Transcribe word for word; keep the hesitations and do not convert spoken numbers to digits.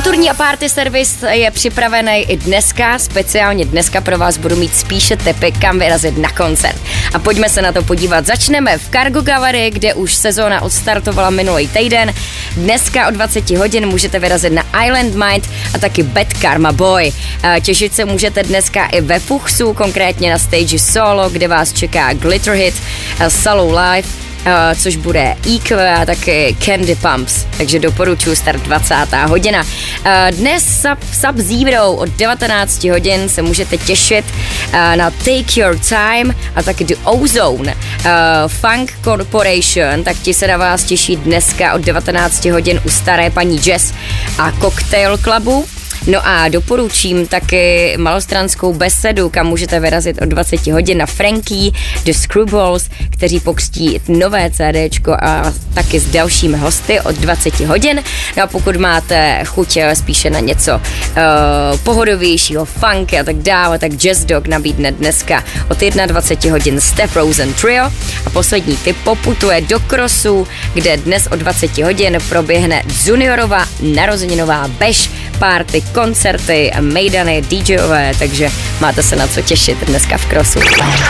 Kulturní a party servis je připravený i dneska, speciálně dneska pro vás budu mít spíše tipy, kam vyrazit na koncert. A pojďme se na to podívat. Začneme v Cargo Gallery, kde už sezóna odstartovala minulý týden. Dneska od dvacet hodin můžete vyrazit na Island Mind a taky Bad Karma Boy. Těšit se můžete dneska i ve Fuchsu, konkrétně na stage Solo, kde vás čeká Glitter Hit, Solo Live, Uh, což bude Equal a taky Candy Pumps, takže doporučuji start dvacátá hodina. Uh, dnes Sub, Sub Zero od devatenáct hodin se můžete těšit uh, na Take Your Time a taky The Ozone. Uh, Funk Corporation, tak ti se na vás těší dneska od devatenáct hodin u Staré paní Jazz a Cocktail Clubu. No a doporučím taky malostranskou besedu, kam můžete vyrazit od dvacet hodin na Frankie, The Screwballs, kteří pokřtí nové CDčko a taky s dalšími hosty od dvacet hodin. No a pokud máte chuť spíše na něco uh, pohodovějšího, funky a tak dále, tak Jazz Dog nabídne dneska od dvacet jedna hodin Steph Rosen Trio. A poslední tip poputuje do Crossu, kde dnes od dvacet hodin proběhne juniorova narozeninová bash party, koncerty, mejdany, DJové, takže máte se na co těšit dneska v Crossu.